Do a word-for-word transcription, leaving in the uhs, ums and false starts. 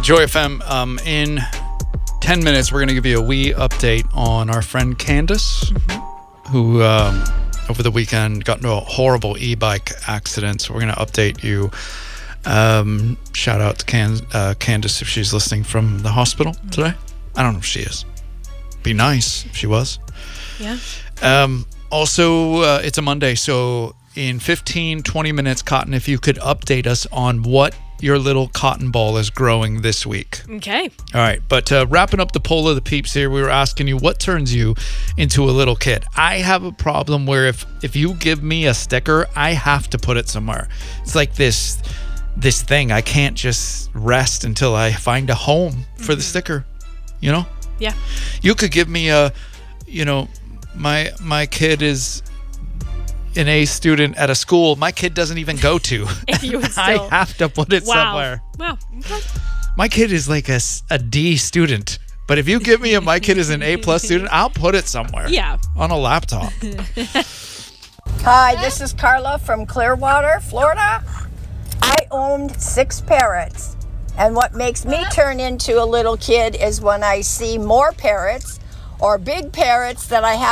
Joy F M. Um, in ten minutes, we're going to give you a wee update on our friend Candace, mm-hmm. who um, over the weekend got into a horrible e-bike accident. So we're going to update you. Um, shout out to Can- uh, Candace if she's listening from the hospital mm-hmm. today. I don't know if she is. Be nice if she was. Yeah. Um, also, uh, it's a Monday, so in fifteen, twenty minutes, Cotton, if you could update us on what your little cotton ball is growing this week. Okay. All right, but uh, wrapping up the poll of the peeps here, we were asking you what turns you into a little kid. I have a problem where if if you give me a sticker, I have to put it somewhere. It's like this this thing. I can't just rest until I find a home for mm-hmm. the sticker, you know? Yeah. You could give me a, you know, my my kid is an A student at a school my kid doesn't even go to. You would still... I have to put it wow. somewhere. Wow. Okay. My kid is like a, a D student. But if you give me a my kid is an A plus student, I'll put it somewhere. Yeah. On a laptop. Hi, this is Carla from Clearwater, Florida. I owned six parrots. And what makes me turn into a little kid is when I see more parrots or big parrots that I have